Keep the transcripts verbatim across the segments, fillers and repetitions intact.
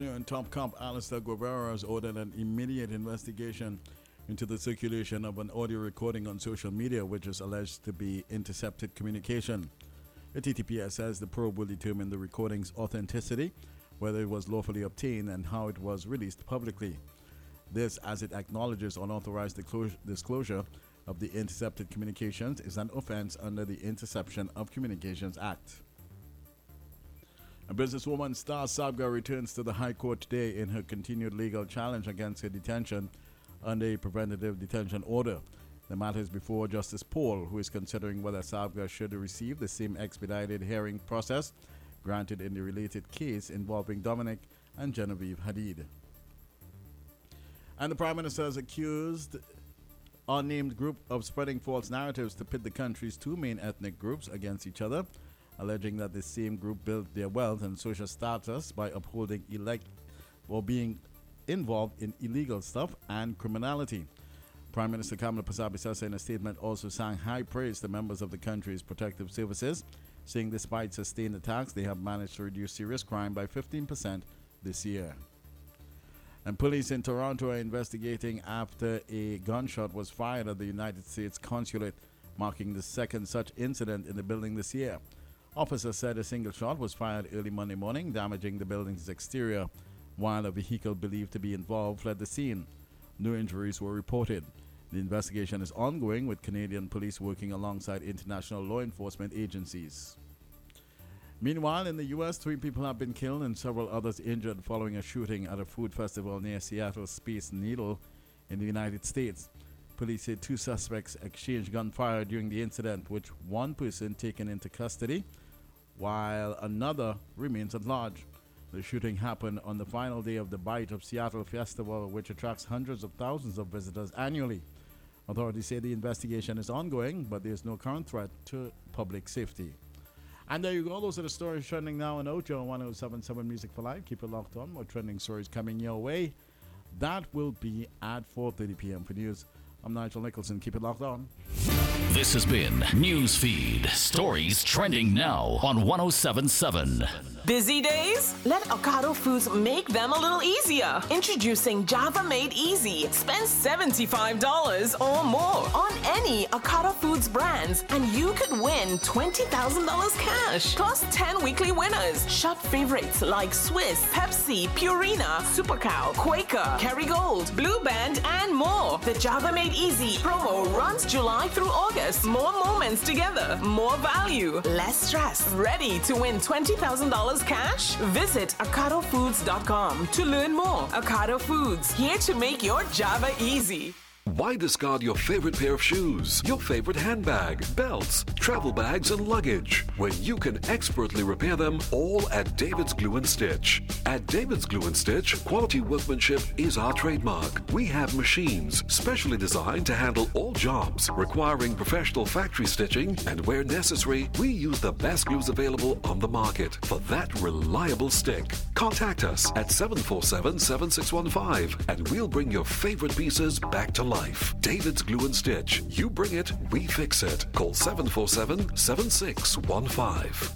And top cop Alistair Guevara has ordered an immediate investigation into the circulation of an audio recording on social media which is alleged to be intercepted communication. The T T P S says the probe will determine the recording's authenticity, whether it was lawfully obtained, and how it was released publicly. This, as it acknowledges unauthorized disclosure of the intercepted communications, is an offense under the Interception of Communications Act. A businesswoman Star Sabga returns to the High Court today in her continued legal challenge against her detention under a preventative detention order. The matter is before Justice Paul, who is considering whether Sabga should receive the same expedited hearing process granted in the related case involving Dominic and Genevieve Hadid. And the Prime Minister has accused unnamed group of spreading false narratives to pit the country's two main ethnic groups against each other, alleging that the same group built their wealth and social status by upholding elect or being involved in illegal stuff and criminality. Prime Minister Kamala Persad-Bissessar in a statement also sang high praise to members of the country's protective services, saying despite sustained attacks, they have managed to reduce serious crime by fifteen percent this year. And police in Toronto are investigating after a gunshot was fired at the United States consulate, marking the second such incident in the building this year. Officers said a single shot was fired early Monday morning, damaging the building's exterior, while a vehicle believed to be involved fled the scene. No injuries were reported. The investigation is ongoing, with Canadian police working alongside international law enforcement agencies. Meanwhile, in the U S, three people have been killed and several others injured following a shooting at a food festival near Seattle's Space Needle in the United States. Police say two suspects exchanged gunfire during the incident, with one person taken into custody while another remains at large. The shooting happened on the final day of the Bite of Seattle Festival, which attracts hundreds of thousands of visitors annually. Authorities say the investigation is ongoing, but there is no current threat to public safety. And there you go. Those are the stories trending now on Ojo one oh seven point seven Music for Life. Keep it locked on. More trending stories coming your way. That will be at four thirty p.m. for news. I'm Nigel Nicholson. Keep it locked on. This has been Newsfeed. Stories trending now on one oh seven point seven. Busy days? Let Ocado Foods make them a little easier. Introducing Java Made Easy. Spend seventy-five dollars or more on any Ocado Foods brands and you could win twenty thousand dollars cash. Plus ten weekly winners. Shop favorites like Swiss, Pepsi, Purina, Super Cow, Quaker, Kerrygold, Blue Band, and more. The Java Made Easy promo runs July through August. More moments together. More value. Less stress. Ready to win twenty thousand dollars cash? Visit Ocado Foods dot com to learn more. Ocado Foods, here to make your Java easy. Why discard your favorite pair of shoes, your favorite handbag, belts, travel bags, and luggage when you can expertly repair them all at David's Glue and Stitch? At David's Glue and Stitch, quality workmanship is our trademark. We have machines specially designed to handle all jobs requiring professional factory stitching, and where necessary, we use the best glues available on the market for that reliable stick. Contact us at seven four seven, seven six one five and we'll bring your favorite pieces back to life. David's Glue and Stitch. You bring it, we fix it. Call seven four seven, seven six one five.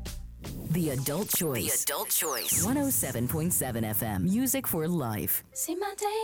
The Adult Choice. The Adult Choice. one oh seven point seven F M. Music for life. See my day.